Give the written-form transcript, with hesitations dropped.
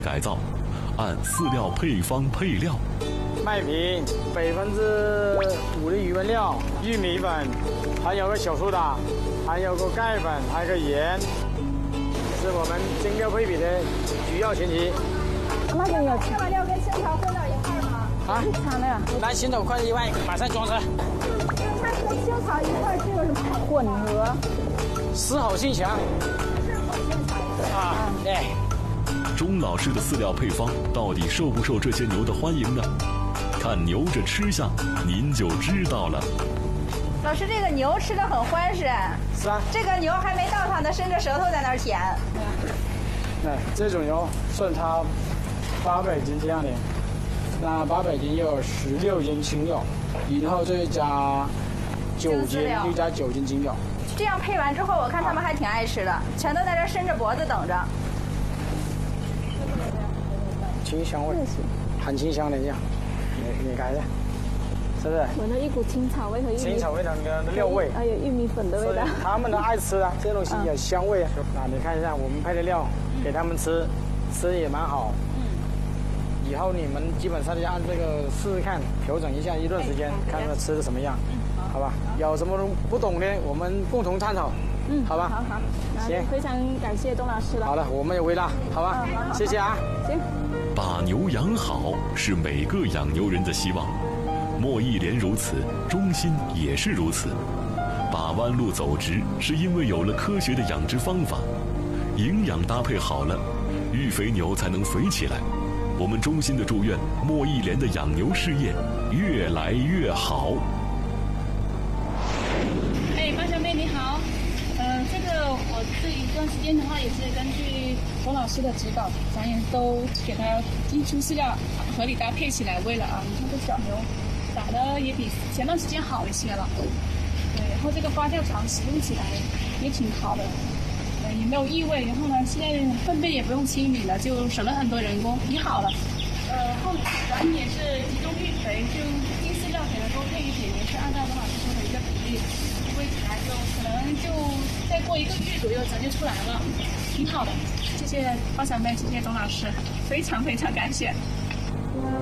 改造，按饲料配方配料。 麦皮5%的鱼焖料，玉米粉，还有个小苏打，还有个钙粉，还有个盐，是我们精料配比的主要前提。 那个有这把料跟仙草混到一块吗？ 啊， 掺了呀。 来，先走快1万，马上装车。 它跟仙草一块，这个是混合。 丝好性强。啊，对。 钟老师的饲料配方到底受不受这些牛的欢迎呢？看牛这吃相，您就知道了。 老师，这个牛吃的很欢实。 是啊。 这个牛还没到它呢，伸着舌头在那儿舔。 哎，这种牛算它800斤这样的，那800斤又有16斤清料，然后再加9斤，又加9斤精料。 这样配完之后，我看他们还挺爱吃的，全都在这伸着脖子等着。 清香味，很清香的这样，你看一下，是不是？ 闻到一股青草味和青草味的料味， 还有玉米粉的味道。 他们都爱吃啊，这东西有香味啊。那你看一下我们配的料，给他们吃也蛮好。以后你们基本上就按这个试试看，调整一下一段时间，看他吃的什么样，好吧？有什么不懂的，我们共同探讨。好吧。 好， 行， 非常感谢钟老师了。 好的，我们也回答，好吧？谢谢啊。 行。 把牛养好是每个养牛人的希望，莫义莲如此，中心也是如此。把弯路走直，是因为有了科学的养殖方法，营养搭配好了，育肥牛才能肥起来。我们衷心的祝愿莫义莲的养牛事业越来越好。 方小妹你好，这个我这一段时间的话，也是根据钟老师的指导，咱也都给它基础饲料合理搭配起来喂了啊。你看这小牛长得也比前段时间好一些了，对，然后这个发酵场使用起来也挺好的，也没有异味。然后呢，现在粪便也不用清理了，就省了很多人工，挺好了。后面咱也是集中育肥，就精饲料给它多配一点，也是按照钟老师说的一个比例。喂起来就可能就再过1个月左右，咱就出来了，挺好的。谢谢方小妹，谢谢钟老师，非常非常感谢。